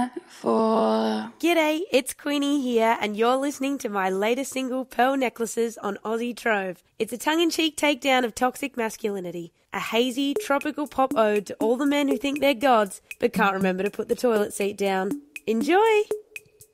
for... G'day, it's Queenie here, and you're listening to my latest single, Pearl Necklaces, on Aussie Trove. It's a tongue-in-cheek takedown of toxic masculinity, a hazy, tropical pop ode to all the men who think they're gods but can't remember to put the toilet seat down. Enjoy!